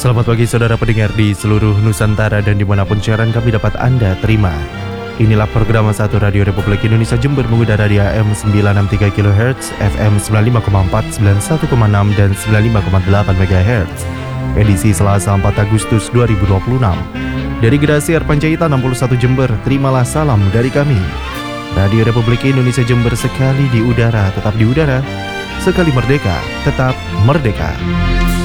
Selamat pagi saudara pendengar di seluruh Nusantara dan dimanapun siaran kami dapat Anda terima. Inilah program 1 Radio Republik Indonesia Jember mengudara di AM 963 kHz, FM 95,4, 91,6 dan 95,8 MHz. Edisi Selasa 4 Agustus 2026. Dari Gerasi Air Panjaitan 61 Jember, terimalah salam dari kami. Radio Republik Indonesia Jember, sekali di udara tetap di udara, sekali merdeka tetap merdeka.